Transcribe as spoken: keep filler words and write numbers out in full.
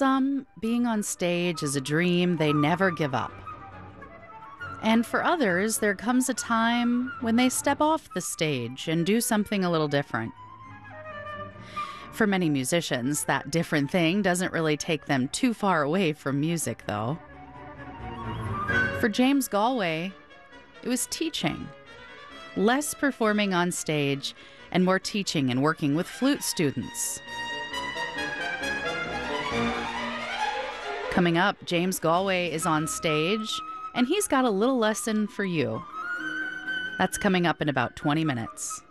Some, being on stage is a dream they never give up. And for others, there comes a time when they step off the stage and do something a little different. For many musicians, that different thing doesn't really take them too far away from music, though. For James Galway, it was teaching. Less performing on stage and more teaching and working with flute students. Coming up, James Galway is on stage, and he's got a little lesson for you. That's coming up in about twenty minutes.